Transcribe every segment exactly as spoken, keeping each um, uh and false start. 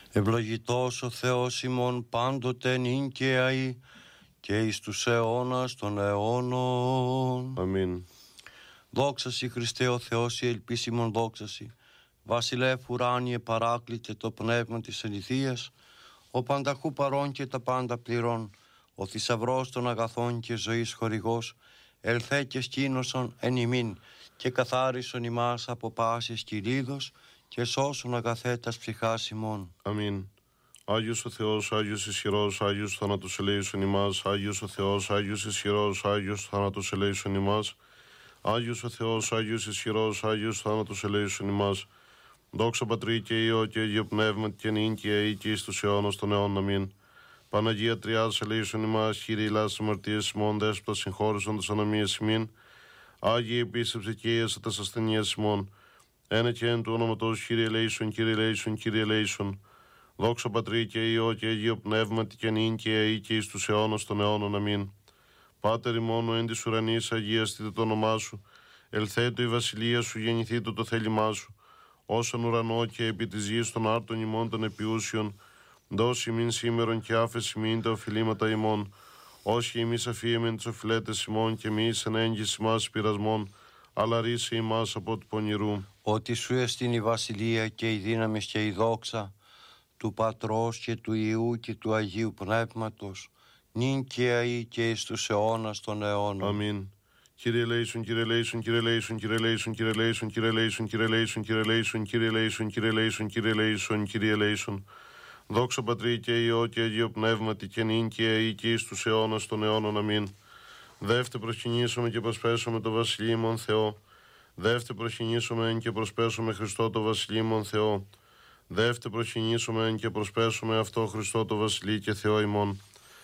Ευλογητός ο Θεός ημών πάντοτε νυν και αεί και εις τους αιώνας των αιώνων. Αμήν. Δόξα σοι Χριστέ ο Θεός, η ελπίς ημών δόξα σοι. Βασιλεύ ουράνιε παράκλητε το πνεύμα της αληθείας, ο πανταχού παρών και τα πάντα πληρών, ο θησαυρός των αγαθών και ζωής χορηγός, ελθέ και σκήνωσον εν ημίν και καθάρισον ημάς από πάσης κυλίδος και σώσον αγαθέτας ψυχάς ημών. Αμήν. Άγιος ο Θεός, Άγιος ισχυρός, Άγιος θάνατος ελέησον ημάς. Άγιος ο Θεός, Άγιος ισχυρός, Άγιος θάνατος ελέησον ημάς. Άγιος ο Θεός, Άγιος ισχυρός, Άγιος θάνατος ελέησον ημάς. Δόξα Πατρί και Υιό και Αγίο Πνεύμα και νυν και αεί και εις τους αιώνας των αιώνων. Αμήν. Παναγία Τριάδος ελέησον ημάς. Κύριε ηλάς αμαρτίες ημών, δέσποτα συγχώρησον τας ανομίες ημίν. Άγιοι επίσεψε και ίεσε τας ασθενείας ημών. Ένα και εν του όνοματος Κύριε ελέησον, Κύριε ελέησον, Κύριε ελέησον. Δόξα Πατρί και Υιό και Αγίο Πνεύματι και νυν και αεί και εις τους αιώνας των αιώνων. Αμήν. Πάτερ ημών, εν της ουρανής, αγίαστητε το όνομά σου. Ελθέτω η βασιλεία σου, γεννηθήτω το θέλημά σου. Όσον ουρανό και επί της γης των άρτων ημών των επιούσιων, δώσει ημίν σήμερον και άφεση ημίν τα οφειλήματα ημών. Όσοι εμείς αφίεμεν τις οφειλέτες ημών και εμείς εν έγκυση μας πειρασμών, αλλά ρίσε ημάς από του πονηρού. Ότι σου εστίν η βασιλεία και η δύναμη και η δόξα του Πατρός και του Υιού και του Αγίου Πνεύματος, νυν και αεί και εις τους αιώνας των αιώνων. Αμήν. Κύριε ελέησον, Κύριε ελέησον, Κύριε ελέησον, Κύριε ελέησον, Κύριε ελέησον, Κύριε ελέησον, Κύριε ελέησον, Κύριε ελέησον, Κύριε ελέησον, Κύριε ελέησον, Κύριε ελέησον, Κύριε ελέησον. Δόξα Πατρί και Υιό και Αγίο Πνεύματι και νυν και αεί και εις τους αιώνας των αιώνων. Αμήν. Δεύτε προσκυνήσουμε και προσπέσουμε το βασιλείμον Θεό. Δεύτε προσκυνήσουμε και προσπέσουμε Χριστό το βασιλείμον Θεό. Δεύτε προσκυνήσουμε και προσπέσουμε αυτό Χριστό το βασιλεί και Θεό ημών.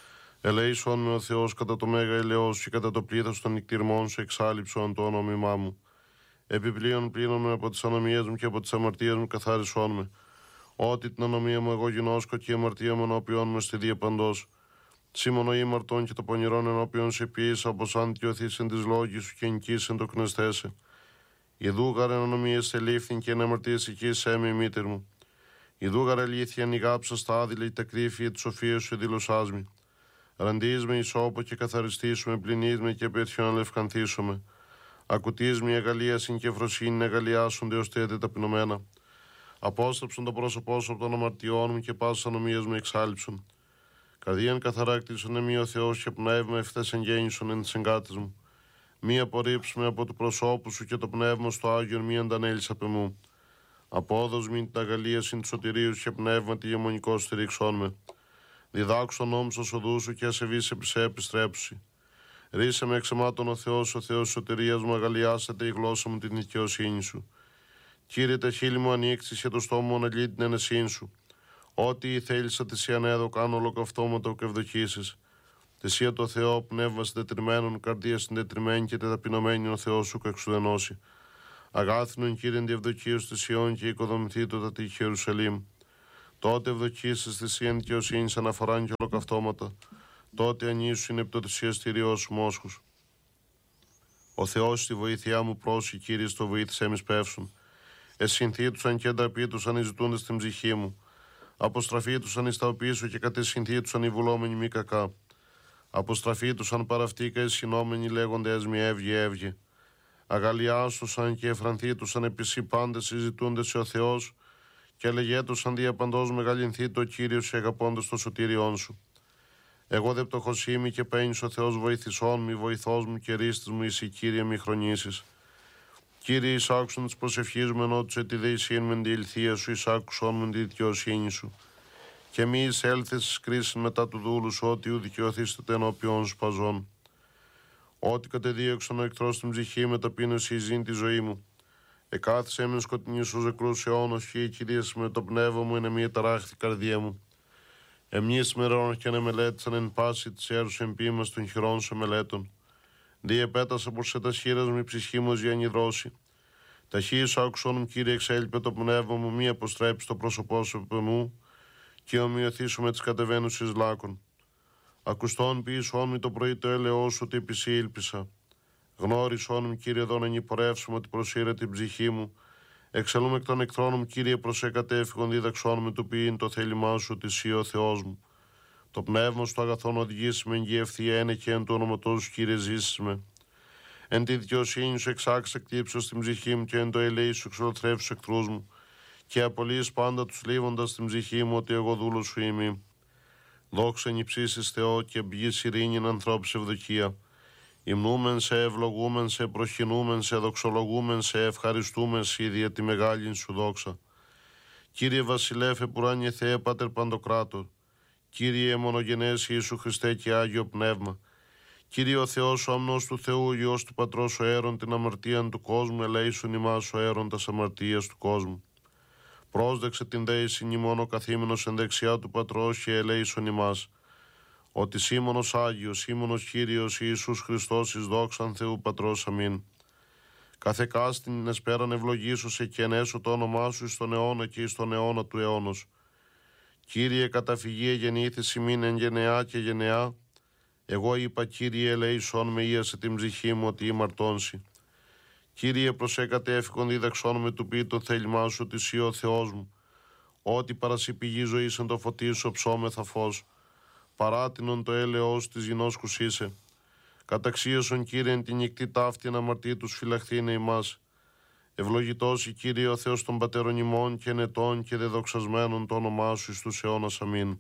Ελέησον με ο Θεός κατά το μέγα ελαιός και κατά το πλήθος των νικτυρμών σου εξάλληψον το όνομά μου. Επιπλέον πλύνομαι από τις ανομίες μου και από τις αμαρτίες μου καθάρισόν με. Ότι την ανομία μου εγώ γινώσκω και η αμαρτία μου ενώπιον μου στη δία παντός. Σήμωνο ήμαρτον και το πονηρόν ενώπιον σε ποιήσα από σαν τιωθείς εν της λόγης σου και νικήσεν το κνεστέσε. Ιδούγαρ εν ανομίες ελήφθην και εν αμαρτίες οικείς έμει η μήτηρ μου. Ιδούγαρ αλήθεια νιγάψα στα άδειλα τα κρύφια της σοφίας σου δήλωσάς μη. Ραντείς με ισόπο και καθαριστήσουμε, πλυνείς με και πετιόν λευκανθήσουμε. Ακουτείς με αγαλίασιν και φροσύνη αγαλιάσονται ως τέτοια ταπεινωμένα. Απόστρεψον το πρόσωπό σου από των αμαρτιών μου και πάσας ανομίας μου εξάλληψον. Καρδίαν καθαρά κτίσον εμεί ο Θεός και πνεύμα ευθές εγγέννησον εν τις εγκάτες μου. Μη απορρίψουμε από του προσώπου σου και το πνεύμα στο Άγιον μη αντανέλεις απ' εμού. Απόδος μην την αγαλίασιν του σωτηρίου και πνεύμα τη γεμονικό στηρίξον με. Διδάξω νόμους ως οδού σου και ασεβείς επί σε επιστρέψει. Ρίσε με εξαιμάτων ο Θεός, ο Θεός σωτηρίας μου, αγαλιάσατε η γλώσσα μου την δικαιοσύνη σου. Κύριε, τα χείλη μου ανοίξεις και το στόμα μου αναλύει την ενεσύνη σου. Ό,τι θέλησα τη σι ανέδω, κάνω ολοκαυτώματο και ευδοκίσεις. Θυσία το Θεό, πνεύμα συντετριμένων, καρδία συντετριμένη και ταπεινωμένη ο Θεός σου εξουδενώσει. Αγάθινον Κύριε διευδοκίου στη Σιών και οικοδομηθεί το τατή Ιερουσαλήμ. Τότε ευδοκίσεις θυσίαν δικαιοσύνης αναφοράν και ολοκαυτώματα. Τότε ανήσου είναι επί το θυσιαστήριό σου μόσχους. Ο Θεός στη βοήθειά μου πρόσχει, Κύριε, στο βοήθησέ μη σπεύσουν. Εσυνθήτουσαν και εντραπήτουσαν οι ζητούντες την ψυχή μου. Αποστραφήτουσαν εις τα οπίσου και κατεσυνθήτουσαν οι βουλόμενοι μη κακά. Αποστραφήτουσαν παραυτήκα οι συνόμενοι λέγοντες μη έβγε έβγε. Αγαλιάσουσαν και εφρανθήτουσαν επισή πάντες συζητούντες ο Θεός και λεγέτουσαν διαπαντός μεγαλυνθεί το Κύριος και αγαπώντας το σωτήριόν σου. Εγώ δε πτωχός είμαι και παίρνεις ο Θεός βοηθησόν μη, βοηθός μου και ρίστης μου εσύ Κύριε μη χρονίσεις. Κύριε, εισάκουσον της προσευχής μου ενώ τους ετιδεησίν μεν τη ηλθεία σου, εισάκουσον μεν τη δικαιοσύνη σου. Και μη εισέλθες εις κρίσιν μετά του δούλου σου, ότι ου δικαιωθήσετε ενώπιον σου παζών. Ότι κατεδίωξαν ο εχθρός στην ψυχή με ταπείνωση ζήν τη ζωή μου. Εκάθισε με σκοτεινή σου ζεκρούς αιώνος και η κυρίας με το πνεύμα μου είναι μία ταράχτη καρδία μου. Εμείς μερών και ανεμελέτησαν εν πάση της έρους εμπίμας των χειρών σου μελέτων. Διεπέτασα πως σε τα χείρας μου η ψυχή μου διανυδρώσει. Τα χείλη σου άκουσον μου, Κύριε, εξέλιπε το πνεύμα μου, μη αποστρέψει το πρόσωπό σου από μου και ομοιωθήσου με τις κατεβαίνουσες λάκων. Ακουστών ποιησόν μου το πρωί το έλεό σου ότι επισήλπισα. Γνώρισόν μου, Κύριε, εδώ να νυπορεύσουμε ότι προσήρε την ψυχή μου. Εξελούμε εκ των εχθρών μου, Κύριε, προσεκατέφυγον δίδαξόν με του ποιήν το θέλημά σου, ότι εσύ ο Θεός μου. Το πνεύμα σου το αγαθόν οδηγήσει με εγγυευθεί ένε και εν του όνοματός σου, Κύριε, ζήσεις με. Εν τη δικαιοσύνη σου εξάξεις εκτύψεως στην ψυχή μου και εν το ελέη σου εξολοθρεύσεις τους εχθρούς μου. Και απολύεις πάντα τους λίβοντας στην ψυχή μου ότι εγώ δούλος σου είμαι. Δόξα νυψίσεις Θεό και μπγείς ειρήνην ανθρώπης ευδοκία. Υμνούμεν σε, ευλογούμεν σε, προχυνούμεν σε, δοξολογούμεν σε, ευχαριστούμεν σε δια τη μεγάλη σου δόξα. Κύριε Βασιλεύ επουράνιε Θεέ Πάτερ Παντοκράτορ. Κύριε μονογενές Ιησού Χριστέ και Άγιο Πνεύμα. Κύριε ο Θεός ο αμνός του Θεού, ο Υιός του Πατρός ο αίρον την αμαρτίαν του κόσμου, ελέησον ημάς ο αίρον τας αμαρτίας του κόσμου. Πρόσδεξε την δέηση ημών καθήμενος εν δεξιά του Πατρός και ελέησον ημάς. Ότι σήμωνος Άγιος, σήμωνος Κύριος Ιησούς Χριστός εις δόξαν Θεού Πατρός αμήν. Κάθε κάστην εσπέραν ευλογήσωσε και ενέσω το όνομά σου εις τον αιώνα και εις τον αιώνα του αιώνος. Κύριε καταφυγή γεννήθης ημίν εν γενεά και γενεά. Εγώ είπα, Κύριε, ελέησον με ίασε την ψυχή μου ότι ημαρτώνσει. Κύριε, προσέκατε έφυγον δίδαξόν με του ποιητο θέλημά σου ότι εσύ ο Θεός μου. Ότι παρασύ πηγή ζωής εν το φωτί σου ψώμεθα φως. Παράτινον το έλεος της γινώσκους είσαι. Καταξίωσον, Κύριε, εν την νυχτή ταύτη εν αμαρτήτους φυλαχθήνε ημάς. Ευλογητός η Κύριε ο Θεός των πατέρων ημών και ενετών και δεδοξασμένων το όνομά σου εις τους αιώνας αμήν.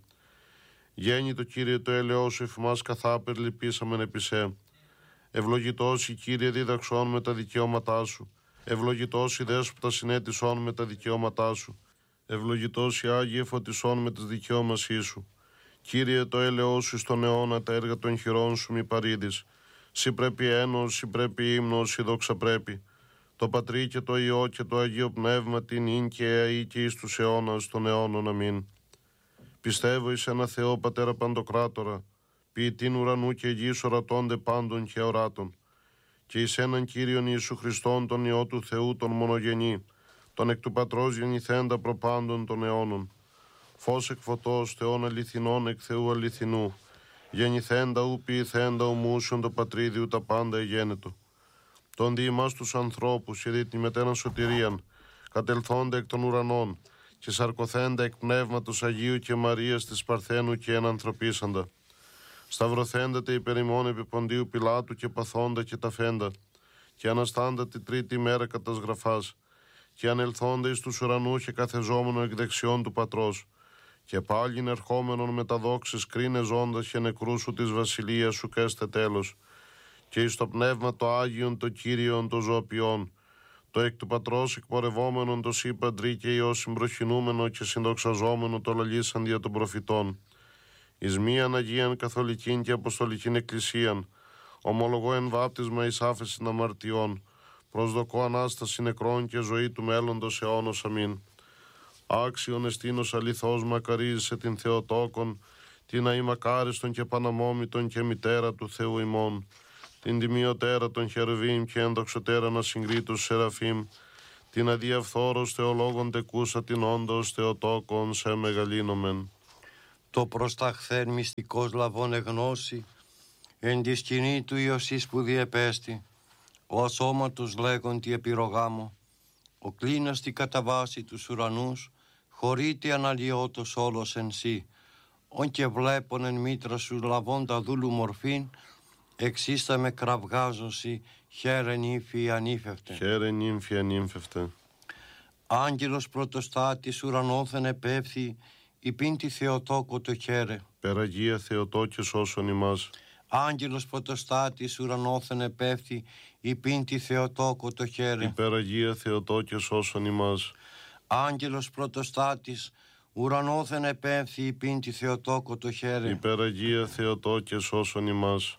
Γέννητο, Κύριε, το έλεος σου εφημάς καθάπερ λυπήσαμεν επισέ. Ευλογητός η Κύριε δίδαξόν με τα δικαιώματά σου. Ευλογητός η Δέσποτα συνέτησόν με τα δικαιώματά σου. Ευλογητός η Άγιε φωτισόν με τις δικαιώμασή σου. Κύριε, το έλεος σου στον αιώνα τα έργα των χειρών σου μη παρήδεις. Συ πρέπει ένος, συ πρέπει ύμνος, συ δόξα πρέπει. Το Πατρί και το Υιό και το Αγίο Πνεύμα την ίν και αεί και εις τους αιώνας των αιώνων αμήν. Πιστεύω εις ένα Θεό Πατέρα Παντοκράτορα, ποιητήν ουρανού και γης ορατώνται πάντων και οράτων, και εις έναν Κύριον Ιησού Χριστόν τον Υιό του Θεού τον μονογενή, τον εκ του Πατρός γεννηθέντα προπάντων των αιώνων. Φως εκ φωτός, Θεών αληθινών εκ Θεού αληθινού, γεννηθέντα ου ποιηθέντα ομούσιον το Πατρίδιου τα πάντα εγένετο. Τον δι' ημάς τους ανθρώπους και δι' τη μετέναν σωτηρίαν, κατελθόντα εκ των ουρανών, και σαρκωθέντα εκ πνεύματος Αγίου και Μαρίας της Παρθένου και ενανθρωπίσαντα. Σταυρωθέντα τε υπερ ημών επί Ποντίου Πιλάτου και παθόντα και ταφέντα, και αναστάντα τη τρίτη μέρα κατας γραφάς, και ανελθόντα εις τους ουρανούς και καθεζόμενο εκ δεξιών του Πατρός, και πάλιν ερχόμενον με τα δόξης κρίνε ζώντας και νεκρούς σου της βασιλείας σου καίστε τέλος, και εις το πνεύμα το Άγιον το Κύριον το ζωοποιών, το εκ του Πατρός εκπορευόμενον το Συ Παντρί και Υιό συμπροχυνούμενο και συνδοξαζόμενο το λαλήσαν δια των προφητών. Εις μίαν Αγίαν Καθολικήν και Αποστολικήν Εκκλησίαν, ομολογώ εν βάπτισμα εις άφεσιν αμαρτιών, προσδοκώ Ανάσταση νεκρών και ζωή του μέλλοντος αιώνος αμήν. Άξιον εστίνος αληθώς μακαρίζεσαι την Θεοτόκον, την αημακάριστον και παναμόμητον και μητέρα του Θεού ημών, την τιμιωτέρα των χερουβίμ και ενδοξωτέρα να συγκρίτους σεραφείμ, την αδιαφθόρος θεολόγων τεκούσα την όντως Θεοτόκον σε μεγαλύνομεν. Το προσταχθέν μυστικός λαβών εγνώση, εν τη σκηνή του Ιωσής που διεπέστη, ο ασώματος λέγοντι επιρογάμο, ο κλίνας τη καταβάση τους ουρανούς, χωρίτη αναλυότος όλος εν σύ, ον και βλέπον εν μήτρα σου λαβώντα δούλου μορφήν, εξίστα με κραυγάζωση, χαίρε νύμφη ανήφευτε. Χαίρε νύμφη ανήφευτε. Άγγελος πρωτοστάτης ουρανόθεν επέφθη, υπήν τη Θεοτόκο το χαίρε. Περαγία Θεοτόκε σώσον ημάς. Άγγελος πρωτοστάτης ουρανόθεν επέφθη, υπήν τη Θεοτόκο το χαίρε. Υπεραγία Θεοτόκε σώσον ημάς. Άγγελος πρωτοστάτης ουρανόθεν επέφθη, υπήν τη Θεοτόκο το χαίρε. Υπεραγία Θεοτόκε σώσον ημάς.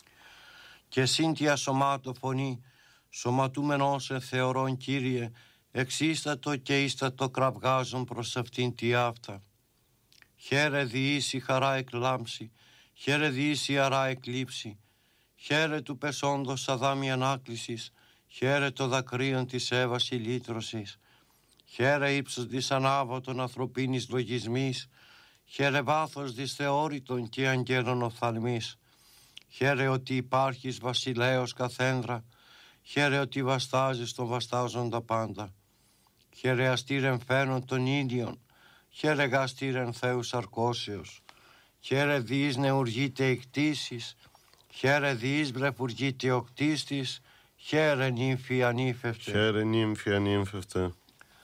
Και σύντια σωμάτω φωνή, σωματούμενος εν θεωρών Κύριε, εξίστατο και ίστατο κραυγάζον προς αυτήν τη αυτά. Χαίρε διήσει χαρά εκλάμψη, χαίρε διήσει αρά εκλείψη, χαίρε του πεσόντος αδάμι ανάκλησης, χαίρε το δακρύον της έβαση λύτρωσης, χαίρε ύψος της ανάβωτων ανθρωπίνης λογισμής, χαίρε βάθος της θεώρητων και αγγέλων οφθαλμής, χαίρε ότι υπάρχεις βασιλέος καθένδρα, χαίρε ότι βαστάζεις τον βαστάζοντα πάντα. Χαίρε αστήρεν φαίνον των ίδιων, χαίρε γαστήρεν Θεούς αρκώσεως. Χαίρε διείς νεουργείτε εκτίσεις, χαίρε διείς βρεφουργείτε οκτίστης, χαίρε νύμφη ανήφευτε. Χαίρε νύμφη ανήφευτε.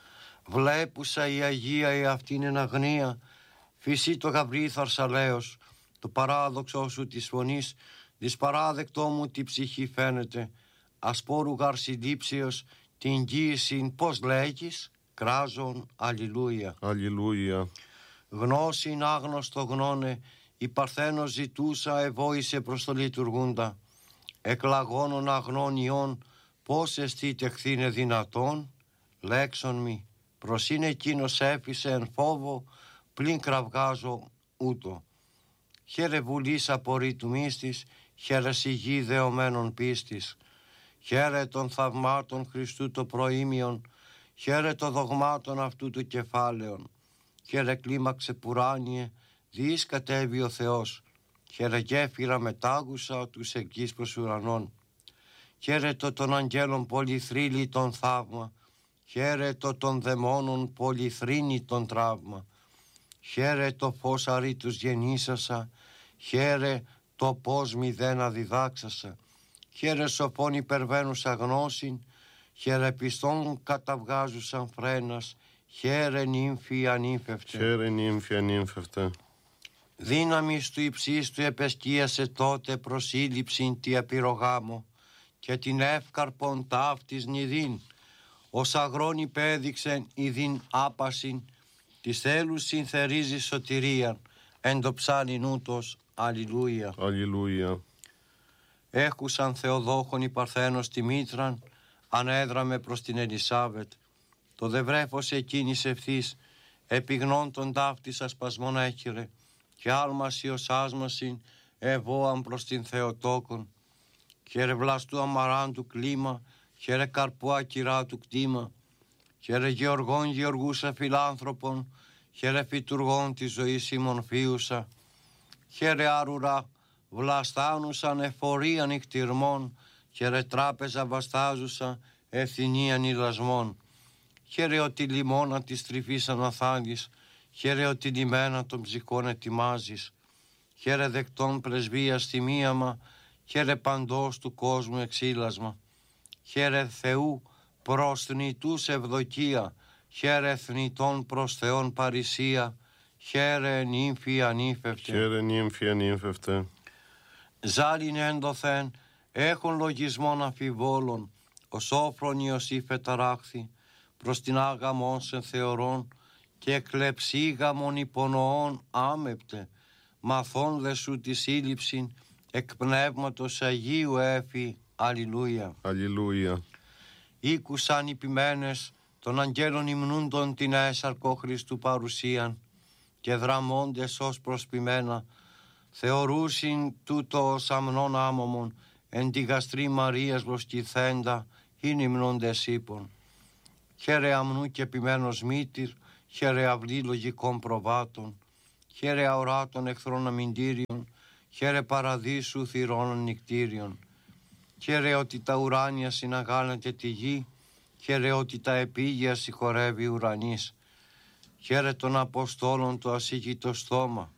Βλέπουσα η Αγία η αυτήν εν αγνία, φυσί το γαβρί θαρσαλέως, το παράδοξο σου της φωνής, δυσπαράδεκτό μου τη ψυχή φαίνεται, ασπόρου γαρσιδίψεως, την γύησιν πώς λέγεις, κράζον, αλληλούια. Αλληλούια. Γνώσιν άγνωστο γνώνε, η Παρθένος ζητούσα εβόησε προς το λειτουργούντα. Εκλαγώνων αγνών ιών, πώς εστί τεχθήνε δυνατόν, λέξον μη, προς είναι εκείνος έφυσε εν φόβο, πλην κραυγάζω ούτω. Χαίρε βουλής απορρίτου μίστης, χαίρε σιγή δεωμένων πίστης. Χαίρε των θαυμάτων Χριστού το προήμιον, χαίρε των δογμάτων αυτού του κεφάλαιον. Χαίρε κλίμαξε πουράνιε, διείς κατέβη ο Θεός. Χαίρε γέφυρα μετάγουσα τους εκείς προς ουρανών. Χαίρε το των αγγέλων πολυθρύλη τον θαύμα. Χαίρε το των δαιμόνων πολυθρύνη τον τραύμα. Χαίρε το φως αρήτους γεννήσασα. Χαίρε το πώς μηδένα διδάξασα. Χαίρε σοφών υπερβαίνουσα γνώσιν. Χαίρε πιστών καταβγάζουσαν φρένας. Χαίρε νύμφη ανήφευτε. Χαίρε νύμφη ανήφευτε. Δύναμις του υψίστου επεσκίασε τότε προσήλυψην τη απειρογάμο και την εύκαρπον ταύτης νηδίν. Ως αγρόν υπέδειξεν ηδίν άπασιν της θέλους συνθερίζει σωτηρίαν εν το ψάλιν ούτως. Αλληλούια. Αλληλούια. Έχουσαν Θεοδόχον η Παρθένος τη μήτραν, ανέδραμε προς την Ελισάβετ. Το δε βρέφος εκείνης ευθύς, επιγνών τον ταύτης ασπασμόν έχειρε, και άλμαση ως άσμασιν ευώαν προς την Θεοτόκον. Χαίρε βλαστού αμαράντου κλίμα, χαίρε καρπού ακυρά του κτήμα, χαίρε γεωργών γεωργούσα φιλάνθρωπον, χαίρε φυτουργών της ζωής ημονφίουσα, χαίρε άρουρα βλαστάνουσαν εφορίαν νυχτυρμών, χαίρε τράπεζα βαστάζουσα ευθυνίαν ηλασμών. Χαίρε ότι λιμώνα της τρυφής αναθάλεις, χαίρε ότι λιμένα των ψυχών ετοιμάζεις. Χαίρε δεκτών πρεσβείας τιμίαμα, χαίρε παντός του κόσμου εξήλασμα. Χαίρε Θεού προς θνητούς ευδοκία, χαίρε θνητών προς Θεόν παρησία, χαίρε νύμφη ανήφευτε. Χαίρε νύμφη ανήφευτε. Ζάλιν ένδοθεν, έχουν λογισμόν αμφιβόλων, ο σόφρον Ιωσήφ ταράχθη, προς την άγαμον σε θεωρών, και κλεψίγαμον υπονοών άμεπτε, μαθών δε σου τη σύλληψην, εκ πνεύματος Αγίου έφη. Αλληλούια. Αλληλούια. Ήκουσαν οι ποιμένες των αγγέλων υμνούντων την έσαρκο Χριστού παρουσίαν, και δραμώντες ως προσποιμένα, θεωρούσιν τούτο ως αμνών άμωμον, εν τη γαστρή Μαρίας βοσκηθέντα, ειν υμνούντες ύπων. Χαίρε αμνού και ποιμένος μήτηρ, χαίρε αυλή λογικών προβάτων, χαίρε αοράτων εχθρών αμυντήριων, χαίρε παραδείσου θυρών νυκτήριων. Χαίρε ότι τα ουράνια συναγάλετε τη γη, χαίρε ότι τα επίγεια συγχωρεύει ουρανής. Χαίρε των Αποστόλων το ασύγητο στόμα,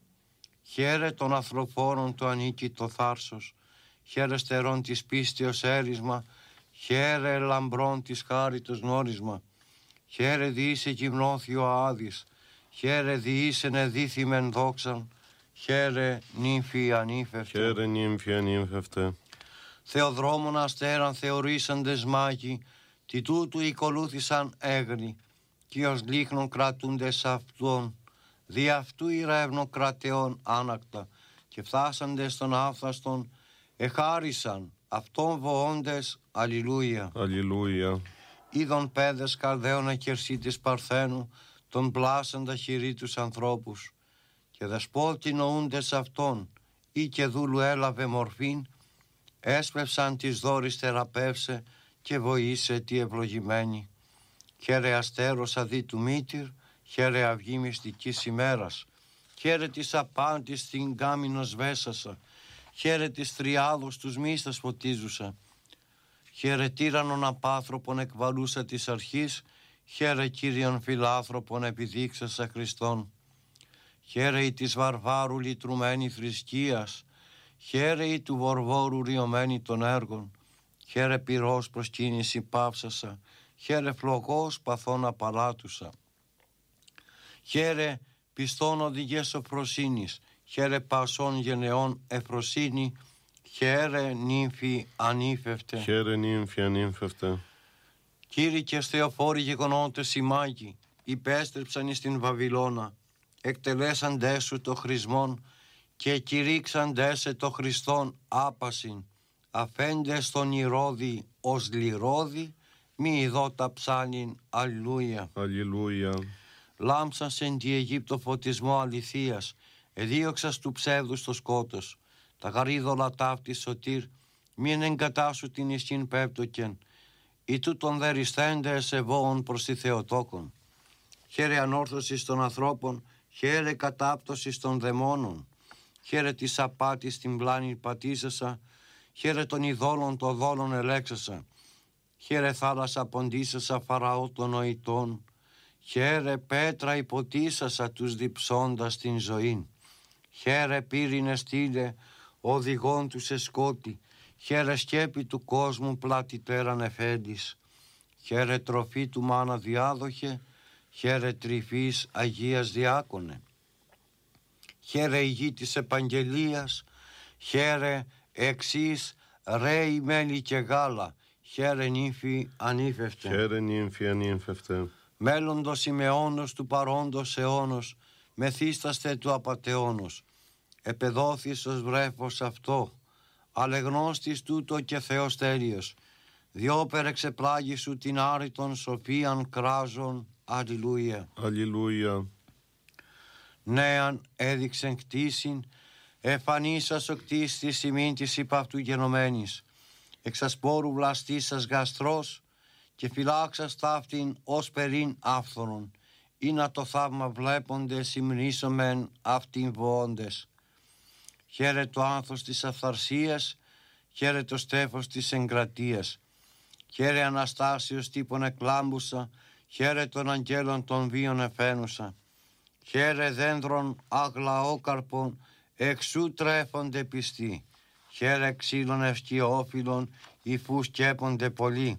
χαίρε των ανθρωπόρων το ανίκητο θάρσος, χαίρε στερών της πίστεως έρισμα, χαίρε λαμπρών της χάριτος γνώρισμα, χαίρε διήσε γυμνώθη ο Άδης, χαίρε διήσε νεδίθημεν δόξαν, χαίρε νύμφη ανήφευτε. Χαίρε νύμφη ανήφευτε. Θεοδρόμων αστέραν θεωρήσαντες μάγοι, τι τούτου οικολούθησαν έγρι, κι ως λίχνων κρατούντες αυτόν, δι' αυτού οι ρεύνο κρατεών άνακτα, και φτάσαντες στον άφθαστον, εχάρισαν αυτόν βοώντες. Αλληλούια. Αλληλούια. Είδον πέδες καρδαίων ακερσίτης Παρθένου, τον πλάσαντα χειρί τους ανθρώπους, και δεσπότη νοούντες αυτόν, ή και δούλου έλαβε μορφήν, έσπευσαν τις δόρης θεραπεύσε, και βοήσε τη ευλογημένη. Χαίρε αστέρος αδί του μήτηρ, χαίρε αυγή μυστικής ημέρας, χαίρε της απάντης την κάμινος βέσασα, χαίρε της τριάδος τους μίστας φωτίζουσα, χαίρε τύραννον απάνθρωπον εκβαλούσα της αρχής, Χαίρε Κύριον φιλάνθρωπον επιδείξασα Χριστόν. Χαίρε η της βαρβάρου λυτρουμένη θρησκείας. Χαίρε η του βορβόρου ριωμένη των έργων. Χαίρε πυρός προσκύνηση πάυσασα. Χαίρε φλογός παθών απαλάτουσα. Χαίρε πιστών οδηγές σοφροσύνης. Χαίρε πασών γενεών εφροσύνη. Χαίρε νύμφη ανήφευτε. Χαίρε νύμφη ανήφευτε. Κήρυκες Θεοφόροι γεγονότες οι μάγοι, υπέστρεψαν εις την Βαβυλώνα, εκτελέσαντέ σου το χρησμόν και κηρύξαντέ σε το Χριστόν άπασιν, αφέντες τον Ηρώδη ως λιρόδη, μη ειδώτα ψάλιν, αλληλούια. Αλληλούια. Λάμψας εν τη Αιγύπτο φωτισμό αληθείας, εδίωξας του ψεύδους το σκότος, τα γαρίδωλα ταύτη σωτήρ, μην εγκατάσου την ισχύν πέπτοκεν, ή τούτον δεριστέντε εσεβόων προς τη Θεοτόκον. Χαίρε ανόρθωσης των ανθρώπων, χαίρε κατάπτωσης των δαιμόνων. Χαίρε της απάτης την πλάνη πατήσασα, χαίρε των ειδόλων των δόλων ελέξασα. Χαίρε θάλασσα ποντίσασα Φαραώ των νοητών. Χαίρε πέτρα υποτίσασα τους διψώντας την ζωήν. Χαίρε πύρινε στήλε, οδηγών του σε σκότη. Χαίρε σκέπη του κόσμου πλάτη τέραν εφέντης. Χαίρε τροφή του μάνα διάδοχε, χαίρε τρυφής Αγίας διάκονε. Χαίρε η γη της επαγγελίας, χαίρε εξής ρέι μέλι και γάλα, χαίρε νύμφη ανήφευτε. Χαίρε νύμφη ανήφευτε. Μέλλοντος ημεώνος του παρόντος αιώνος, μεθύσταστε του απατεώνος. Επεδόθης ως βρέφος αυτό, αλεγνώστης τούτο και Θεός τέλειος. Διόπερ εξεπλάγει σου την άρρητον σοφίαν κράζον. Αλληλούια. Αλληλούια. Νέαν έδειξεν κτίσιν, εφανίσας ο κτίστης ημίν της υπ' αυτού γενομένης. Εξασπόρου βλαστήσας γαστρός και φυλάξας ταύτην ως περίν άφθονον. Ή να το θαύμα βλέποντες υμνήσομεν αυτήν βοώντες. Χαίρε το άνθος της αυθαρσίας, χαίρε το στέφος της εγκρατείας. Χαίρε Αναστάσεως τύπων εκλάμπουσα, χαίρε των αγγέλων των βίων εφαίνουσα. Χαίρε δένδρων αγλαόκαρπων, εξού τρέφονται πιστοί. Χαίρε ξύλων ευσκιόφυλλων, υφού σκέπονται πολλοί.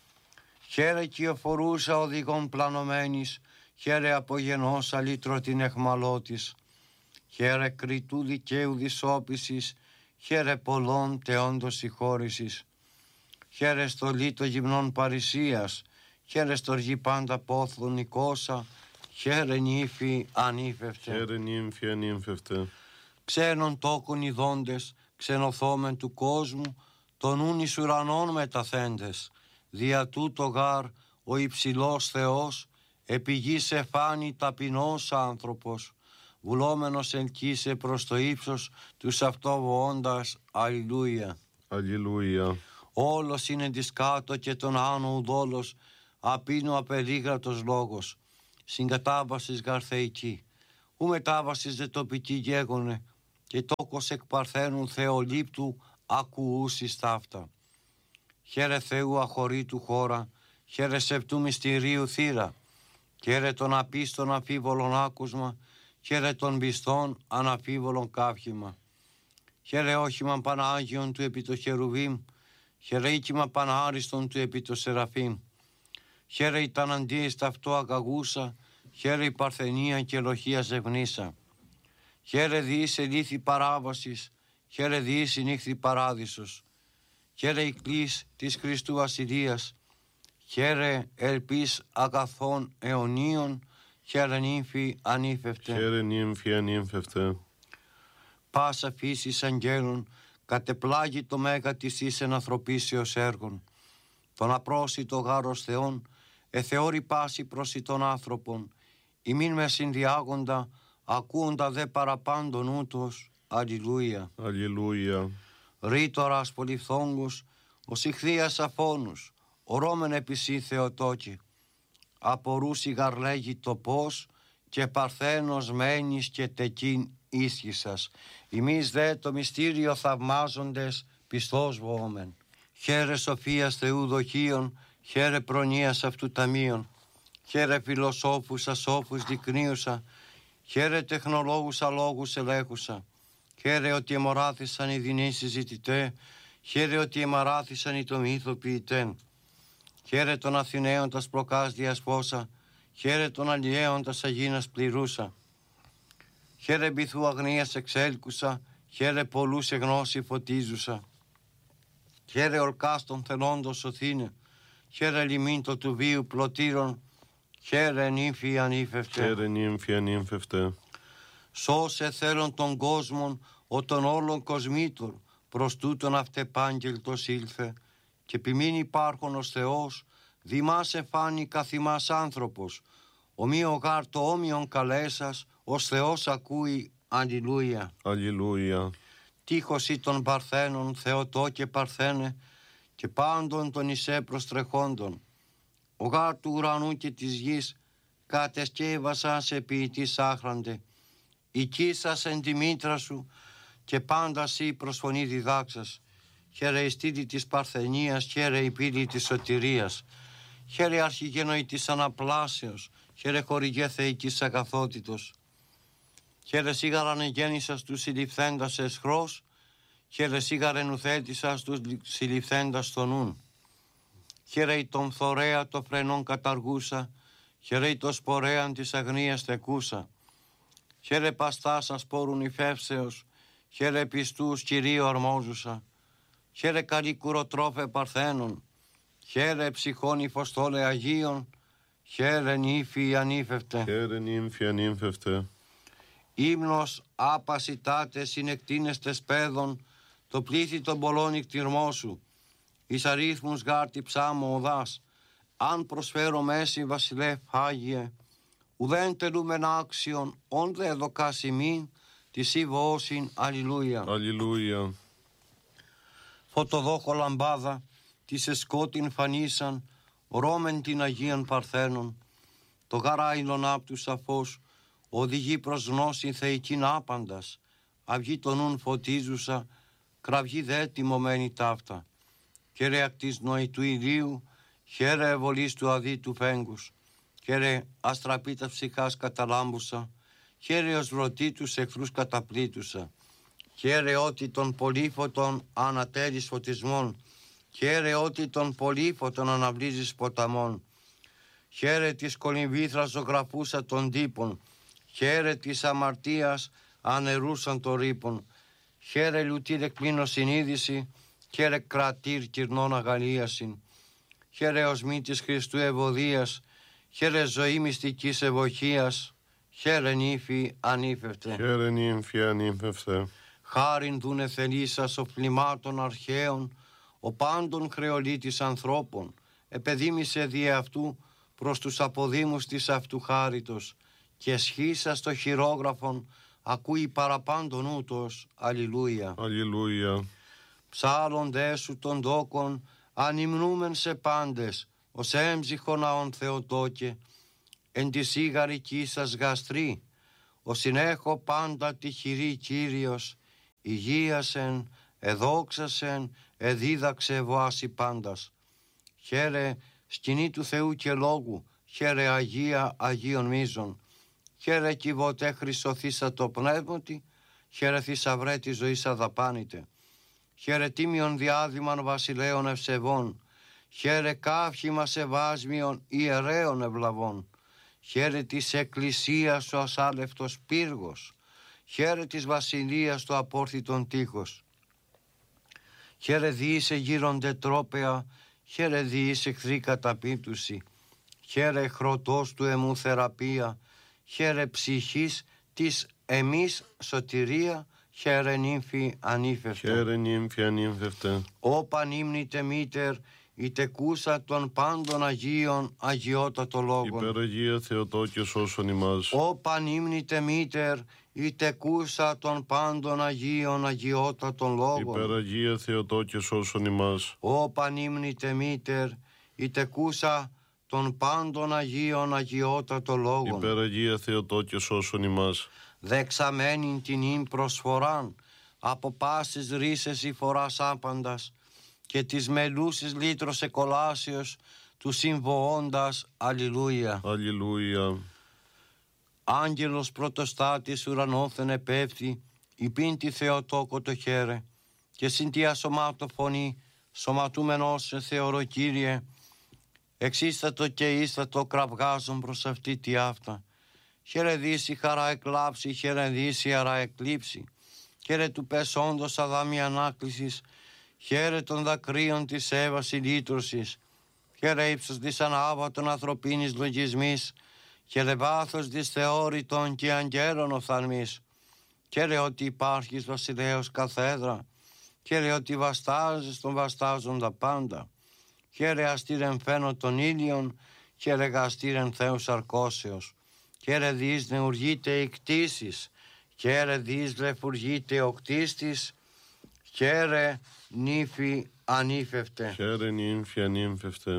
Χαίρε κυοφορούσα οδηγών πλανωμένης, χαίρε απογενός αλήτρο την εχμαλώτης. Χαίρε κριτού δικαίου δυσόπισης, χαίρε πολλών τεόντος συγχώρησης. Χαίρε στολή των γυμνών παρησίας, χαίρε στοργή πάντα πόθλων νικόσα, χαίρε νύφη ανήφευτε. Χαίρε νύμφη ανήφευτε. Ξένων τόκων ειδώντες, ξενοθόμεν του κόσμου, των ούν εις ουρανών μεταθέντες. Δια τούτο γάρ ο υψηλός Θεός, επί γης εφάνει ταπεινός άνθρωπος, βουλόμενος ελκύσε προς το ύψος τους αυτοβοώντας. Αλληλούια. Αλληλούια. Όλος είναι της κάτω και τον άνω ουδόλος, απίνου απερίγρατος λόγος. Συγκατάβασης γαρθεϊκή, ου μετάβασης δε τοπική γέγονε, και τόκος εκ παρθένου θεολήπτου ακουούσις ταύτα. Χαίρε Θεού αχωρήτου χώρα, χαίρε σεπτού μυστηρίου θύρα, χαίρε των απίστων αφίβολων άκουσμα, χαίρε των πιστών αναφίβολων καύχημα. Χαίρε όχημα Πανάγιον του επί το χερουβίμ, χαίρε οίκημα Πανάριστον του επί το σεραφείμ. Χαίρε η ταναντίες ταυτό αγαγούσα, χαίρε η παρθενία και λοχεία ζευνήσα. Χαίρε διείς ελήθη παράβασης, χαίρε διείς συνήχθη παράδεισος. Χαίρε η κλής της Χριστού ασυλίας, χαίρε ελπίς αγαθών αιωνίων, χαίρε νύμφη ανήφευτε. Χαίρε νύμφη ανήφευτε. Πάσα φύσης αγγέλων, κατεπλάγει το μέγα της εις ενανθρωπίσεως έργων. Τον απρόσιτο γάρος Θεών, εθεώρη πάση προς των άνθρωπων, ημίν με συνδιάγοντα, ακούοντα δε παραπάντων ούτως. Αλληλούια. Αλληλούια. Ρήτορας πολυφθόγκους, ο συχθείας αφώνους, ορόμεν επισή Θεοτόκη. Απορούσι γαρλέγει το πώς, και παρθένος μένεις και τεκίν ίσχυσας. Εμείς δε το μυστήριο θαυμάζοντες πιστός βοόμεν. Χαίρε σοφίας Θεού δοχείων, χαίρε προνοίας αυτού ταμείων. Χαίρε φιλοσόφους ασόφους δεικνύουσα, χαίρε τεχνολόγους αλόγους ελέγχουσα. Χαίρε ότι εμοράθησαν οι δεινοί συζητητέ, χαίρε ότι εμαράθησαν οι το μύθο ποιητέν. Χαίρε των Αθηναίων τας προκάς διασπόσα, χαίρε των αλλιέων τας αγίνας πληρούσα. Χαίρε μπιθού αγνίας εξέλκουσα, χαίρε πολλούς σε γνώση φωτίζουσα. Χαίρε ορκάς των θελόντων σωθήνε, χαίρε λιμίντο του βίου πλωτήρων, χαίρε νύμφη ανήφευτε. Χαίρε νύμφη ανήφευτε. Σώσε θέλων των κόσμων, ο των όλων κοσμήτων, προς τούτον αυτεπάγγελτος ήλθε, και επιμείνει υπάρχον ως Θεός, δημάς εφάνει καθημάς άνθρωπος, ομοίο γάρ το όμοιον καλέσας, ως Θεός ακούει, αλληλούια. Αλληλούια. Τείχος ή των Παρθένων, Θεοτό και Παρθένε, και πάντων των εισέ προστρεχόντων. Ο γάρ του ουρανού και της γης, κατεσκεύασα σε ποιητής άχραντε. Οικίσας εν τη μήτρα σου, και πάντα σύ προσφωνή διδάξας. Χαίρε η στήλη της Παρθενίας, χαίρε η πύλη της σωτηρίας. Χαίρε αρχηγένοι της αναπλάσεως, χαίρε χορηγέ θεϊκής αγαθότητος. Χαίρε σίγαραν εγέννησας τους συλληφθέντας εσχρός, χαίρε σίγαρεν ουθέτησας τους συλληφθέντας στο νουν. Χαίρε η τον θωρέα το φρενών καταργούσα, χαίρε το σπορέαν της αγνίας θεκούσα. Χαίρε παστάσα σπόρουν υφεύσεως, χαίρε πιστούς Κυρίου αρμόζουσα. Χαίρε καλή κουροτρόφε Παρθένων, χαίρε ψυχών υφοστόλε Αγίων, χαίρε νύφη ανήφευτε. Χαίρε νύμφη ανήφευτε. Ύμνος άπασιτάτε συνεκτίνεστες παιδων, το πλήθη των πολλών νυχτηρμό σου. Εις αρίθμους γάρτη ψάμω οδάς, αν προσφέρω μέση βασιλεύ Άγιε, ουδέν τελούμεν άξιον, όν δε δοκάς ημίν, της υβώσιν, αλληλούια. Αλληλούια. Φωτοδόχο λαμπάδα, της εσκότην φανίσαν, ρώμεν την Αγίαν Παρθένων. Το γαράιλον απ' του σαφώς, οδηγεί προς γνώση θεϊκήν άπαντας. Αυγή το νουν φωτίζουσα, κραυγή δε τιμωμένη ταύτα. Χαίρε ακτής νοητού ηλίου, χαίρε ευολής του αδίτου φέγγους. Χαίρε αστραπίτας ψυχάς καταλάμπουσα, χαίρε ως βρωτή τους εχθρούς καταπλήτουσα. Χαίρε ότι των πολύφωτων ανατέλεις φωτισμών, χαίρε ότι των πολύφωτων αναβλύζεις ποταμών. Χαίρε της κολυμβήθρας ζωγραφούσα των τύπων, χαίρε της αμαρτίας ανερούσαν το ρήπον. Χαίρε λουτήρ εκπλήνω συνείδηση, χαίρε κρατήρ κυρνών αγαλίασιν. Χαίρε οσμή της Χριστού ευωδίας, χαίρε ζωή μυστικής ευοχίας, χαίρε νύφη ανήφευτε. Χαίρε νύμφη ανήφευτε. Χάριν δούνε θελήσας οφλημάτων αρχαίων, ο πάντων χρεολίτης ανθρώπων, επεδίμησε δι' αυτού προς τους αποδήμους της αυτού χάριτος, και σχίσας το χειρόγραφον ακούει παραπάντων ούτως, αλληλούια. Αλληλούια. Ψάλλον δε σου των τόκων, ανυμνούμεν σε πάντες, ως έμψυχο ναόν Θεοτόκε, εν τη σίγαρική σας γαστρή, ως συνέχω πάντα τη χειρή Κύριος, υγείασεν, εδόξασεν, εδίδαξε βοάση πάντας. Χαίρε σκηνή του Θεού και λόγου, χαίρε Αγία Αγίων μίζων. Χαίρε κυβωτέ χρυσοθήσα το πνεύματι, χαίρε θησαυρέ τη ζωής αδαπάνητε. Χαίρε τίμιον διάδημαν βασιλέων ευσεβών, χαίρε καύχημα σεβάσμιον ιερέων ευλαβών. Χαίρε της εκκλησίας ο ασάλευτος πύργος, χαίρε της βασιλείας το απόρθητον τείχος. Χαίρε διήσε γύρονται τρόπεα, χαίρε διήσε εχθρή καταπίπτουση, χαίρε χρωτός του εμού θεραπεία, χαίρε ψυχής της εμείς σωτηρία, χαίρε νύμφη ανήφευτε. Χαίρε νύμφη ανήφευτε. Όπαν ύμνητε μήτερ, η τεκούσα των πάντων Αγίων αγιότατο λόγων. Υπεραγία Θεοτό και σώσον ημάς. Όπαν ύμνητε μήτερ, η τεκούσα των πάντων Αγίων αγιότατων λόγων. Υπεραγία Θεοτό και σώσον ημάς. Όπαν ύμνητε μήτερ, η τεκούσα των πάντων Αγίων αγιότατων λόγων. Υπεραγία Θεοτό και σώσον ημάς. Δεξαμένην την ύμ προσφοράν, από πάσης ρίσες η φοράς άπαντας, και της μελούσης λύτρος εκολάσεως, του συμβοώντας. Αλληλούια. Αλληλούια. Άγγελος πρωτοστάτης ουρανόθεν επέφθη, υπήν τη Θεοτόκο το χαίρε, και συν τη ασωμάτω φωνή, σωματούμενος σε Θεορό Κύριε, εξίστατο και ίστατο κραυγάζον προς αυτή τη αυτά. Χαιρετήσει χαρά εκλάψει, χαιρετήσει χαρά εκλείψει, χαίρε του πεσόντος αδάμι ανάκλησης, χαίρε των δακρύων της Εύας η λύτρωσης, χαίρε ύψος της ανάβατων ανθρωπίνης λογισμής, χαίρε βάθος της θεώρητων και αγγέλων οφθαλμής, χαίρε ότι υπάρχεις βασιλέως καθέδρα, χαίρε ότι βαστάζεις τον βαστάζοντα πάντα, χαίρε αστήρεν φαίνω των ήλιων, χαίρε γαστήρεν Θεούς αρκώσεως, χαίρε δις νεουργείται η κτήσεις, χαίρε δις λεφουργείται ο κτίστης, χαίρε νύφη ανήφευτε. Χαίρε νύμφη ανήμφευτε.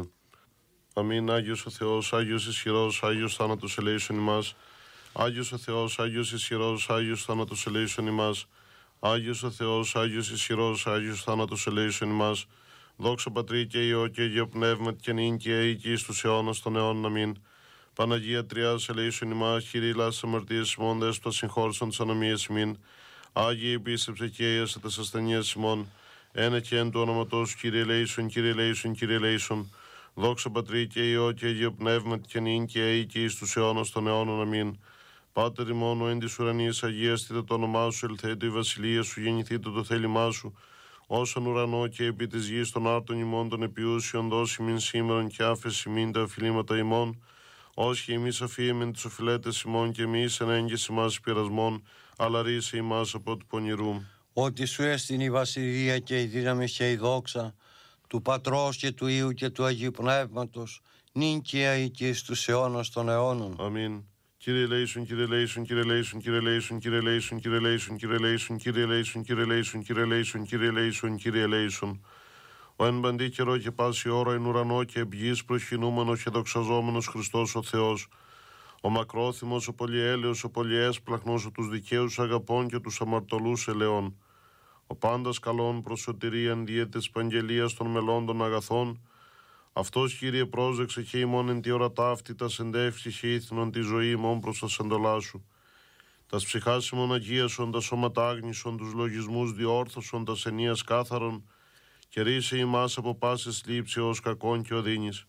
Αμήν. Άγιος ο Θεός, Άγιος ισχυρός, Άγιος θάνατος ελέησον ημάς. Άγιος ο Θεός, Άγιος ισχυρός, Άγιος θάνατος ελέησον ημάς. Άγιος ο Θεός, Άγιος ισχυρός, Άγιος θάνατος ελέησον ημάς. Δόξα Πατρί και Υιό και Αγίο Πνεύματι και νυν και αεί και εις τους αιώνας των αιώνων. Αμήν. Παναγία Τριάς ελέησον ημάς, Κύριε λάσης αμαρτίας ημών, δέσποτα συγχώρησον τις ανομίες ημίν. Άγιε επίσκεψε και αίασε τας ασθενείας ημών. Ένα και εν του όνοματός σου, Κύριε ελέησον, Κύριε ελέησον, Κύριε ελέησον. Δόξα Πατρί και Υιό και Αγίο Πνεύματι και νυν και αεί και εις τους αιώνας των αιώνων. Αμήν. Πάτερ ημών, ο εν της ουρανίας αγίαστητε το όνομά σου, ελθέτω η βασιλεία σου, γεννηθείτε το θέλημά σου, όσον ουρανό και επί της γης των άρτων ημών των επιούσιων, δώσει μην σήμερον και άφεση μην τα οφειλήματα ημών, όσοι εμείς αφήμεν τους οφειλέτες ημών και εμείς εν έγκυση μας πειρασμών, αλλά ρίσε ημάς από του πονηρού. Ότι σου έστειν η βασιλεία και η δύναμη και η δόξα του Πατρός και του Υιού και του Αγίου Πνεύματος, νυν και αεί και εις τους αιώνας των αιώνων. Αμήν. Κύριε ελέησον, Κύριε ελέησον, Κύριε ελέησον, Κύριε ελέησον, Κύριε ελέησον, Κύριε ελέησον, Κύριε ελέησον, Κύριε ελέησον, Κύριε ελέησον, Κύριε ελέησον, Κύριε ελέησον, Κύριε ελέησον. Ο εν παντή καιρό και πάση ώρα εν ουρανό και επ' γης προσκυνούμενος και δοξαζόμενος Χριστός ο Θεός, ο μακρόθυμος, ο πολυέλεος, ο πολυέσπλαχνος, ο τους δικαίους αγαπών και τους αμαρτωλούς ελεών, ο πάντας καλών προς σωτηρίαν δια της επαγγελίας των μελών των αγαθών, αυτός, Κύριε, πρόσεξε και ημών εν τη ώρα ταύτη τα σεντεύχη και ήθινον τη ζωή ημών προς τα σεντολά σου. Τας ψυχάς ημών αγίασον, τα σώματα άγνησον, τους λογισμούς διόρθωσον, τα ενίας κάθαρον, και ρίσε ημάς από πάσης λήψη ως κακόν και οδύνης.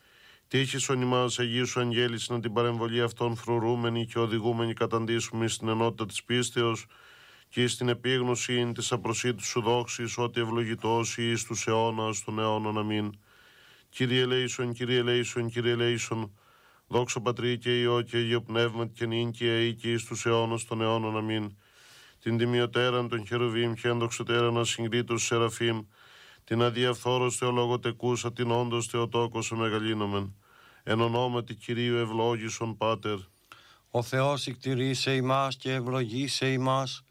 Τύχησον ημάς Αγίου σου αγγέλης να την παρεμβολή αυτών φρουρούμενοι και οδηγούμενοι καταντήσουμε στην ενότητα της πίστεως και στην επίγνωση της απροσίτου σου δόξης, ότι ευλογητός εις τους αιώνας των αιώνων. Αμήν. Κύριε ελέησον, Κύριε ελέησον, Κύριε ελέησον. Δόξα Πατρί και Υιό και Αγίο Πνεύματι και νυν και αεί και εις τους αιώνας των αιώνων. Αμήν. Την τιμιωτέραν των χερουβίμ και ενδοξωτέραν ασυγκρίτως σεραφείμ, την αδιαφθόρος θεολογοτεκούσα, την όντως Θεοτόκος εμεγαλύνομεν. Εν ονόματι Κυρίου ευλόγησον Πάτερ. Ο Θεός εκτηρήσε ημάς και ευλογήσε ημάς,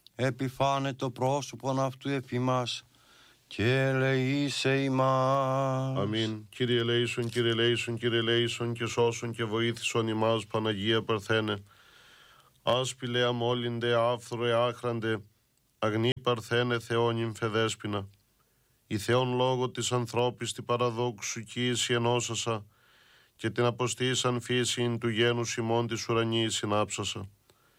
επιφάνε το πρόσωπον αυτού επ' ημάς και ελεήσε ημάς. Αμήν. Κύριε ελέησον, Κύριε ελέησον, Κύριε ελέησον και σώσον και βοήθησον ημάς, Παναγία Παρθένε. Άσπηλε αμόλυντε, άφθροε άχραντε, αγνή Παρθένε Θεόν ημφεδέσποινα. Η Θεόν λόγω της ανθρώπης τη παραδόξου κοίηση ενώσασα και την αποστήσαν φύσιν του γένους ημών της ουρανής συνάψασα.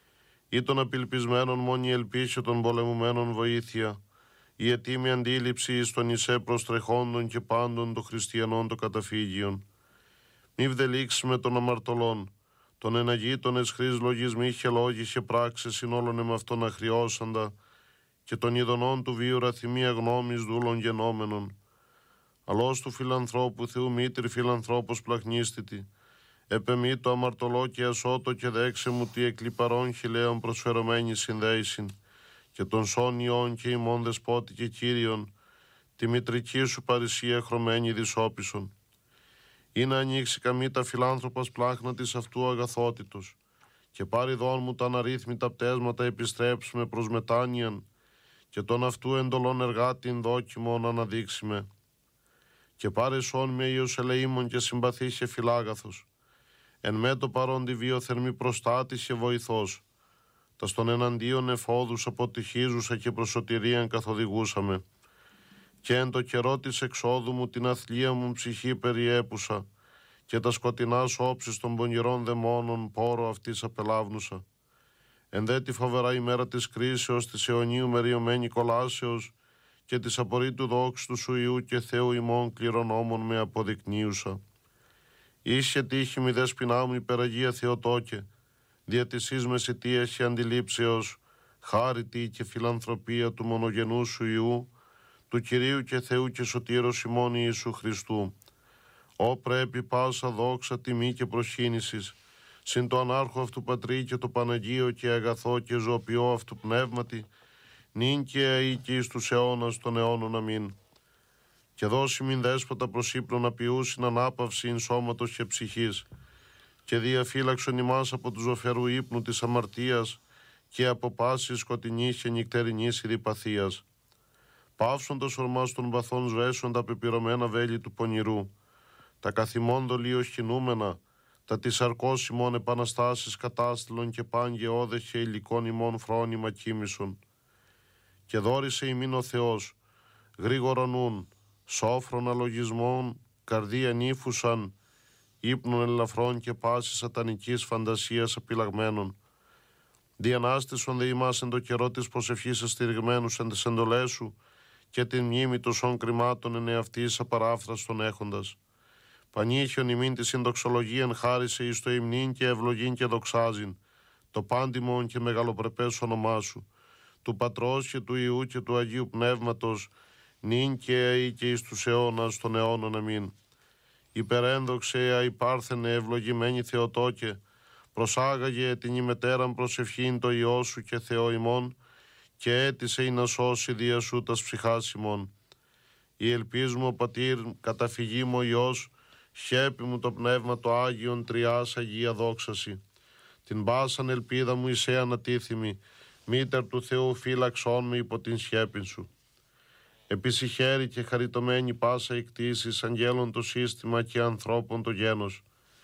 Ή των απελπισμένων μόνη ελπίση των πολεμουμένων βοήθεια, η ετοίμη αντίληψη εις των ισέ προστρεχόντων και πάντων των χριστιανών των καταφύγιων. Μη βδελήξεις με των αμαρτωλών, των εναγήτων εσχρής λογισμοί και λόγοι και πράξεις συνόλων εμαυτών αχριώσαντα, και των ειδονών του βίου ραθυμία γνώμης δούλων γενόμενων. Αλώς του φιλανθρώπου Θεού μήτρη φιλανθρώπος πλαχνίστητη, επεμή το αμαρτωλό και ασώτο και δέξε μου τι εκλιπαρών χιλέων προσφερωμένη συνδέησιν, και των σώνιών και ημών δεσπότη και Κύριον, τη μητρική σου παρησία χρωμένη δυσόπισον. Ή να ανοίξει καμή τα φιλάνθρωπας πλάχνα της αυτού αγαθότητος, και πάρει δόν μου τα αναρρύθμιτα πτέσματα επιστρέψουμε προς μετάνοιαν, και τον αυτού εντολών εργάτην δόκιμον αναδείξιμε. Και πάρε σών με Υιός ελεήμων και συμπαθής και φιλάγαθος, εν με το παρόν τη βίο θερμή προστάτης και βοηθός, τα στον εναντίον εφόδους αποτυχίζουσα και προς σωτηρίαν καθοδηγούσαμε. και εν το καιρό της εξόδου μου την αθλία μου ψυχή περιέπουσα και τα σκοτεινά όψεις των πονηρών δαιμόνων πόρο αυτής απελάβνουσα. Εν δε τη φοβερά ημέρα της κρίσεως, της αιωνίου μεριωμένη κολάσεως και της απορρίτου δόξου του σου Ιού και Θεού ημών κληρονόμων με αποδεικνύουσα. Ίσια τύχη μη δέσποινά μου υπεραγία Θεοτόκε, δια της εις μεσητείας και αντιλήψεως, χάρητη και φιλανθρωπία του μονογενού σου Ιού, του Κυρίου και Θεού και Σωτήρος ημών Ιησού Χριστού. Ω πρέπει πάσα δόξα, τιμή και προσκύνησης, συν το ανάρχο αυτού Πατρί και το Παναγίο και αγαθό και ζωοποιό αυτού πνεύματι, νυν και αεί και εις τους αιώνας των αιώνων αμήν. Και δώσει μην δέσποτα προς ύπνον απειούσιν ανάπαυσιν σώματος και ψυχής, και διαφύλαξον ημάς από του ζωφερού ύπνου της αμαρτίας και από πάσης σκοτεινής και νυκτερινής ειδιπαθίας. Πάυσοντας ορμάς των βαθών σβέσουν τα πεπυρωμένα βέλη του πονηρού, τα καθημόντο λίος κινούμενα, τα της αρκός ημών επαναστάσεις κατάστηλων και πάνγε όδες και υλικών ημών φρόνημα κοίμησον. Και δόρισε ημίν ο Θεός, γρήγορον ούν, σόφρον αλογισμών, καρδία νύφουσαν, ύπνων ελαφρών και πάσης σατανικής φαντασίας απειλαγμένων. Διανάστησον δε ημάς εν το καιρό της προσευχής αστηριγμένους εν τες εντολές σου και την μνήμη τοσών κρυμάτων εν εαυτής απαράφραστον έχοντας. Πανίχιον ημίν τη συντοξολογίαν χάρισε εις το υμνήν και ευλογήν και δοξάζειν, το πάντιμον και μεγαλοπρεπές όνομά σου, του Πατρός και του Ιού και του Αγίου Πνεύματος, νυν και αεί και εις τους αιώνας των αιώνων αμήν. Υπερένδοξε αϊπάρθενε ευλογημένη Θεοτόκε, προσάγαγε την ημετέραν προσευχήν το Υιό σου και Θεό ημών, και έτησε ή να σώσει δια σου τας ψυχάς ημών. Η ελπίς μου ο Πατήρ, καταφυγή μου ο Υιός, χέπη μου το Πνεύμα το Άγιον Τριάς Αγία δόξαση. Την πάσαν ελπίδα μου εισέ ανατίθιμη, μήτερ του Θεού φύλαξόν με υπό την σχέπην σου. Επισυχαίρη και χαριτωμένη πάσα εκτίσεις, αγγέλων το σύστημα και ανθρώπων το γένος.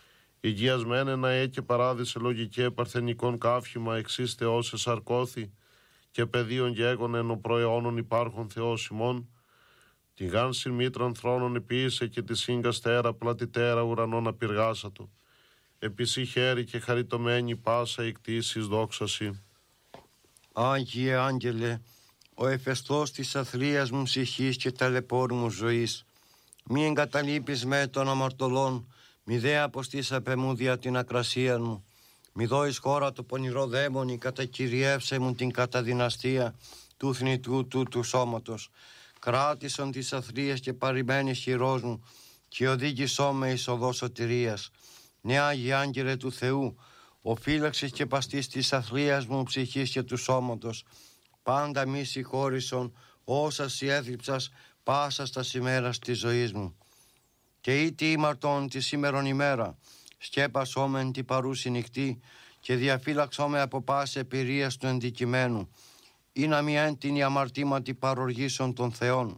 Υγιασμένε να έκε παράδεισε λογικέ παρθενικών κάφημα εξής Θεός εσαρκώθη και πεδίων γέγον εν ο προαιώνων υπάρχων Θεός ημών. Την γάνσιν μήτραν θρόνων επίησε και τη σύγκαστέρα πλατιτέρα ουρανών απειργάσατο. Επισυχαίρη και χαριτωμένη πάσα εκτίσεις δόξαση. Άγιε Άγγελε, ο εφεστός της αθλίας μου ψυχής και ταλαιπώρου μου ζωής, μη εγκαταλείπεις με των αμαρτωλών, μη δε αποστείς απ' μου δια την ακρασία μου, μη δώεις χώρα το πονηρό δαίμονι, κατακυριεύσε μου την καταδυναστία του θνητού του του σώματος, κράτησον τις αθλίες και παρημένης χειρός μου και οδήγησό με εις οδό σωτηρίας. Ναι, Άγιε Άγγελε του Θεού, ο φύλαξης και παστής της αθλίας μου ψυχής και του σώματος, πάντα μη συγχώρησον όσα σοι έθλιψας πάσα στα ημέρας της ζωής μου. Και ήτι ήμαρτον τη σήμερον ημέρα, σκέπασόμεν τη παρούση νυχτή και διαφύλαξόμε από πάση επηρείας του ενδικημένου, ή να μη έντυνη αμαρτήματι παροργήσεων των Θεών.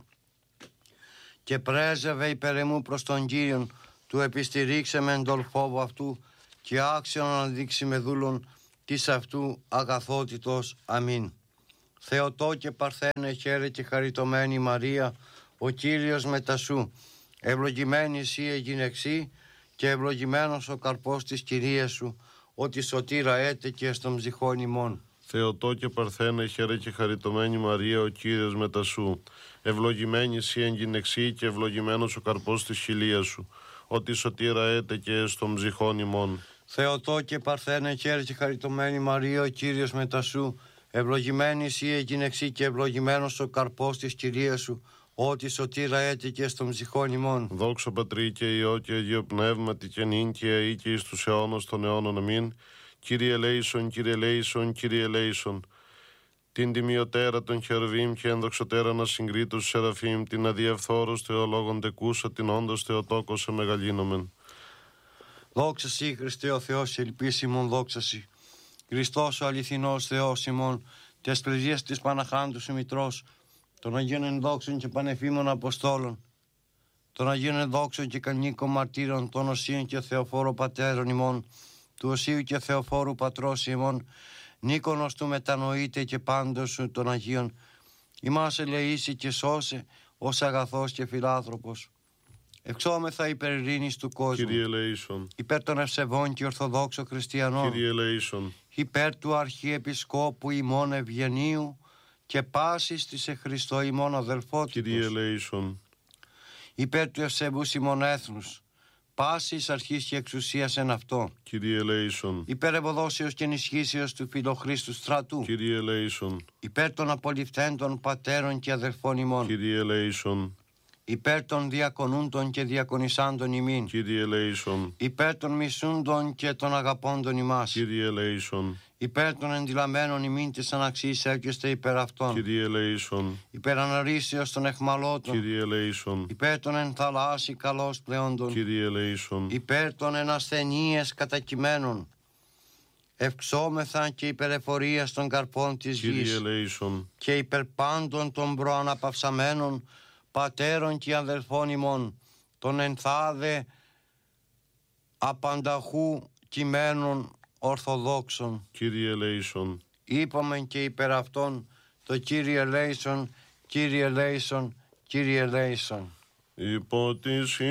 Και πρέζευε υπέρ εμού προς τον Κύριον, του επιστηρίξε μεν τον φόβο αυτού και άξιον να δείξει με δούλον της αυτού αγαθότητος. Αμήν. Θεοτό και Παρθένε, χαίρε και χαριτωμένη Μαρία, ο Κύριος μετά σου, ευλογημένη εσύ εγινεξή και ευλογημένος ο καρπός της Κυρίας σου, ότι σωτήρα έτεκε στον ψυχών ημών. Θεοτό και Παρθένε, χαίρε και χαριτωμένη Μαρία, ο Κύριος μετά σου, ευλογημένη εσύ εγινεξή και ευλογημένος ο καρπός της χιλίας σου, ότι σωτήρα έτεκε στον ψυχών ημών. Θεοτό και Παρθένε, χαίρε και χαριτωμένη Μαρία, ο Κύριος μετά σου, ευλογημένη εσύ εγινεξή και ευλογημένος ο καρπός της Κυρίας σου, ότι σωτήρα έτεκε στον ψυχών ημών. Δόξα Πατρί και Υιό και Αγίο Πνεύματι και νυν και αεί και εις τους αιώνας των αιώνων αμήν. Κύριε ελέησον, Κύριε ελέησον, Κύριε ελέησον. Την τιμιωτέρα των χερουβίμ και ενδοξωτέρα να συγκρίτους σεραφείμ, την αδιευθόρος θεολόγων τεκούσα, την όντως Θεοτόκος σε μεγαλύνομεν. Δόξα σοι Χριστέ ο Θεός ελπίσιμον, δόξα σοι. Χριστός ο αληθινός Θεός ημών, τες πληζίες της Παναχάντου σου Μητρός, των Αγίων ενδόξων και πανεφήμων Αποστόλων, των Αγίων ενδόξων και κανίκων μαρτύρων, των Οσίων και Θεοφόρου Πατέρων ημών, του Οσίου και Θεοφόρου Πατρός ημών, Νίκονος του μετανοείται και πάντως σου των Αγίων, ημάς ελεήσει και σώσε, ως αγαθός και φιλάνθρωπος. Ευξόμεθα υπέρ ειρήνης του κόσμου, Κύριε ελέησον. υπέρ των ευσεβών και ορθοδόξων χριστιανών, Κύριε ελέησον. υπέρ του Αρχιεπισκόπου ημών Ευγενίου και πάσης της ε Χριστώ ημών αδελφότητος, Κύριε ελέησον. υπέρ του ευσεβούς ημών έθνους, πάσης αρχής και εξουσίας εν αυτό, Κύριε ελέησον. υπέρ ευωδόσεως και ενισχύσεως του Φιλοχρίστου στρατού, Κύριε ελέησον. υπέρ των απολυφθέντων πατέρων και αδελφών ημών, Κύριε ελέησον. υπέρ των διακονούντων και διακονισάντων ημίν, Κύριε ελέησον. υπέρ των μισούντων και των αγαπώντων ημάς, Κύριε ελέησον. υπέρ των ενδυλαμένων ημίν της αναξής έρχεστε υπέρ αυτών, Κύριε ελέησον. υπέρ αναρρήσεως των εχμαλώτων, Κύριε ελέησον. υπέρ των εν θαλάσσι καλώς πλεόντων, Κύριε ελέησον. υπέρ των εν ασθενείες κατακειμένων, ευξόμεθα και υπέρ εφορίας των καρπών της Κύριε γης ελέησον. και υπέρ πάντων των προαναπαυσαμένων πατέρων και αδελφών ημών, των ενθάδε απανταχού κειμένων ορθοδόξων. Κύριε ελέησον. Είπαμε και υπέρ αυτών το Κύριε ελέησον, Κύριε ελέησον, Κύριε ελέησον. Υπό της